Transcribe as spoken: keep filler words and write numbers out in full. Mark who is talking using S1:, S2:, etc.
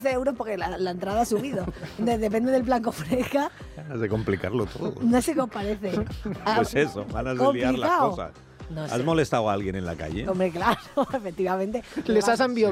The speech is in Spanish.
S1: euros porque la, la entrada ha subido. De, depende del plan que ofrezca.
S2: Ganas de complicarlo todo.
S1: No sé qué os parece.
S2: Pues eso, ganas de liar las cosas.
S1: No
S2: ¿Has
S1: sé.
S2: molestado a alguien en la calle?
S1: Hombre, claro, efectivamente.
S3: Les has enviado